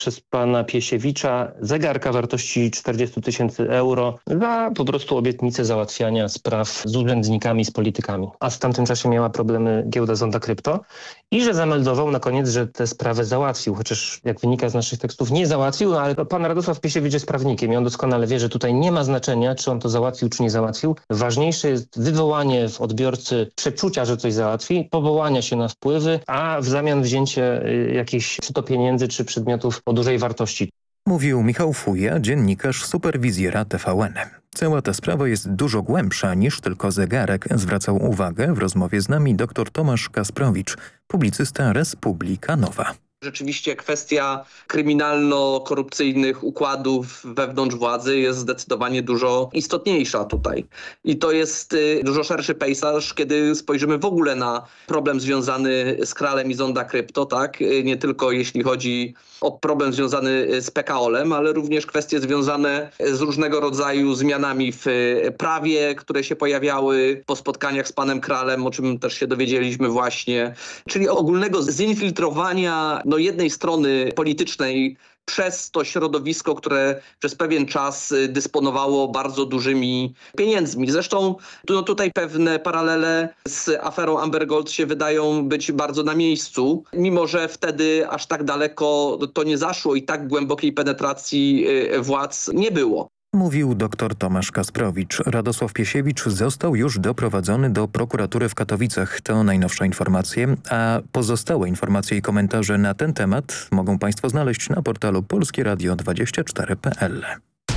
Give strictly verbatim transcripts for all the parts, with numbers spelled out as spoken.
przez pana Piesiewicza zegarka wartości czterdzieści tysięcy euro za po prostu obietnicę załatwiania spraw z urzędnikami, z politykami. A w tamtym czasie miała problemy giełda Zonda Krypto i że zameldował na koniec, że tę sprawę załatwił, chociaż jak wynika z naszych tekstów nie załatwił, no ale pan Radosław Piesiewicz jest prawnikiem i on doskonale wie, że tutaj nie ma znaczenia, czy on to załatwił, czy nie załatwił. Ważniejsze jest wywołanie w odbiorcy przeczucia, że coś załatwi, powołania się na wpływy, a w zamian wzięcie y, jakichś czy to pieniędzy, czy przedmiotów o dużej wartości. Mówił Michał Fuja, dziennikarz superwizjera T V N. Cała ta sprawa jest dużo głębsza niż tylko zegarek, zwracał uwagę w rozmowie z nami dr Tomasz Kasprowicz, publicysta Republika Nowa. Rzeczywiście kwestia kryminalno-korupcyjnych układów wewnątrz władzy jest zdecydowanie dużo istotniejsza tutaj. I to jest y, dużo szerszy pejzaż, kiedy spojrzymy w ogóle na problem związany z Kralem i Zonda Krypto, tak? Y, nie tylko jeśli chodzi o problem związany z P K O L-em, ale również kwestie związane z różnego rodzaju zmianami w prawie, które się pojawiały po spotkaniach z panem Kralem, o czym też się dowiedzieliśmy właśnie, czyli ogólnego zinfiltrowania no, jednej strony politycznej przez to środowisko, które przez pewien czas dysponowało bardzo dużymi pieniędzmi. Zresztą no, tutaj pewne paralele z aferą Amber Gold się wydają być bardzo na miejscu, mimo że wtedy aż tak daleko to nie zaszło i tak głębokiej penetracji władz nie było. Mówił dr Tomasz Kasprowicz. Radosław Piesiewicz został już doprowadzony do prokuratury w Katowicach. To najnowsze informacje, a pozostałe informacje i komentarze na ten temat mogą państwo znaleźć na portalu polskie radio dwadzieścia cztery kropka p l.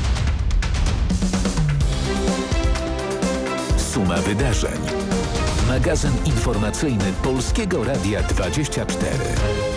Suma wydarzeń. Magazyn informacyjny Polskiego Radia dwadzieścia cztery.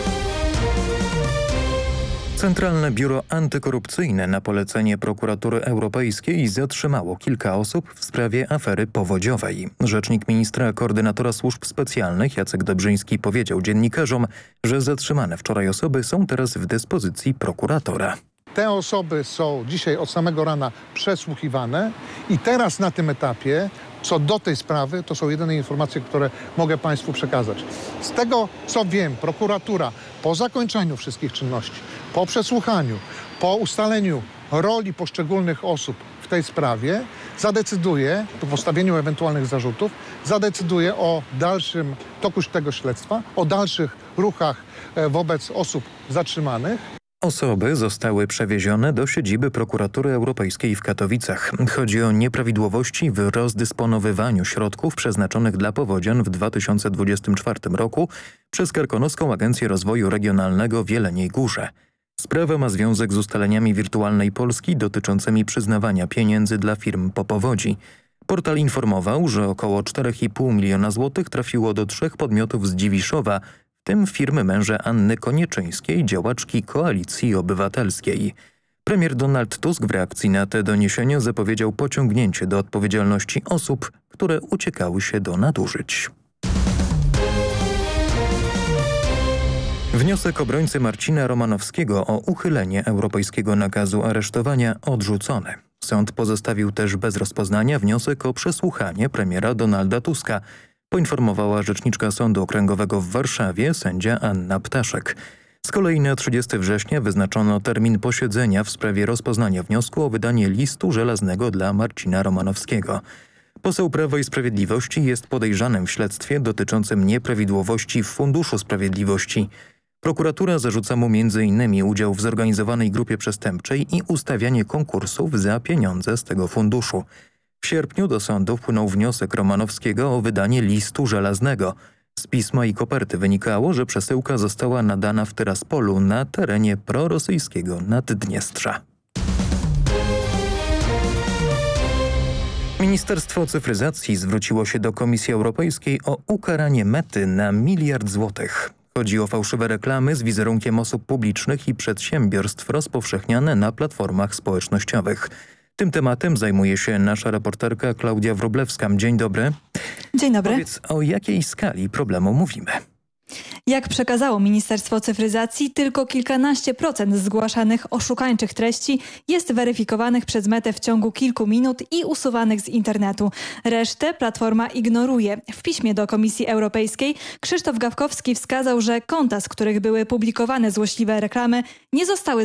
Centralne Biuro Antykorupcyjne na polecenie Prokuratury Europejskiej zatrzymało kilka osób w sprawie afery powodziowej. Rzecznik ministra koordynatora służb specjalnych Jacek Dobrzyński powiedział dziennikarzom, że zatrzymane wczoraj osoby są teraz w dyspozycji prokuratora. Te osoby są dzisiaj od samego rana przesłuchiwane i teraz na tym etapie, co do tej sprawy, to są jedyne informacje, które mogę państwu przekazać. Z tego, co wiem, prokuratura po zakończeniu wszystkich czynności, po przesłuchaniu, po ustaleniu roli poszczególnych osób w tej sprawie, zadecyduje, po postawieniu ewentualnych zarzutów, zadecyduje o dalszym toku tego śledztwa, o dalszych ruchach wobec osób zatrzymanych. Osoby zostały przewiezione do siedziby Prokuratury Europejskiej w Katowicach. Chodzi o nieprawidłowości w rozdysponowywaniu środków przeznaczonych dla powodzian w dwa tysiące dwudziestym czwartym roku przez Karkonoską Agencję Rozwoju Regionalnego w Jeleniej Górze. Sprawa ma związek z ustaleniami Wirtualnej Polski dotyczącymi przyznawania pieniędzy dla firm po powodzi. Portal informował, że około cztery i pół miliona złotych trafiło do trzech podmiotów z Dziwiszowa, w tym firmy męża Anny Konieczyńskiej, działaczki Koalicji Obywatelskiej. Premier Donald Tusk w reakcji na te doniesienia zapowiedział pociągnięcie do odpowiedzialności osób, które uciekały się do nadużyć. Wniosek obrońcy Marcina Romanowskiego o uchylenie europejskiego nakazu aresztowania odrzucony. Sąd pozostawił też bez rozpoznania wniosek o przesłuchanie premiera Donalda Tuska, poinformowała rzeczniczka Sądu Okręgowego w Warszawie sędzia Anna Ptaszek. Z kolei na trzydziestego września wyznaczono termin posiedzenia w sprawie rozpoznania wniosku o wydanie listu żelaznego dla Marcina Romanowskiego. Poseł Prawa i Sprawiedliwości jest podejrzanym w śledztwie dotyczącym nieprawidłowości w Funduszu Sprawiedliwości. Prokuratura zarzuca mu między innymi udział w zorganizowanej grupie przestępczej i ustawianie konkursów za pieniądze z tego funduszu. W sierpniu do sądu wpłynął wniosek Romanowskiego o wydanie listu żelaznego. Z pisma i koperty wynikało, że przesyłka została nadana w Tyraspolu na terenie prorosyjskiego Naddniestrza. Ministerstwo Cyfryzacji zwróciło się do Komisji Europejskiej o ukaranie Mety na miliard złotych. Chodzi o fałszywe reklamy z wizerunkiem osób publicznych i przedsiębiorstw rozpowszechniane na platformach społecznościowych. Tym tematem zajmuje się nasza reporterka Klaudia Wróblewska. Dzień dobry. Dzień dobry. Powiedz, o jakiej skali problemu mówimy? Jak przekazało Ministerstwo Cyfryzacji, tylko kilkanaście procent zgłaszanych oszukańczych treści jest weryfikowanych przez Metę w ciągu kilku minut i usuwanych z internetu. Resztę platforma ignoruje. W piśmie do Komisji Europejskiej Krzysztof Gawkowski wskazał, że konta, z których były publikowane złośliwe reklamy, nie zostały